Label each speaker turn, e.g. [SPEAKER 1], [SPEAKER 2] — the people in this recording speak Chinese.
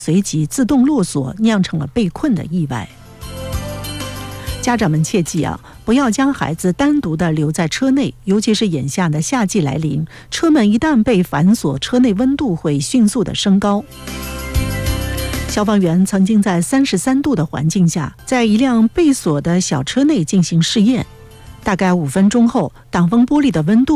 [SPEAKER 1] 随即自动落锁，酿成了被困的意外。家长们切记不要将孩子单独的留在车内，尤其是眼下的夏季来临，车门一旦被反锁，车内温度会迅速的升高。消防员曾经在33度的环境下，在一辆被锁的小车内进行试验，大概5分钟后，挡风玻璃的温度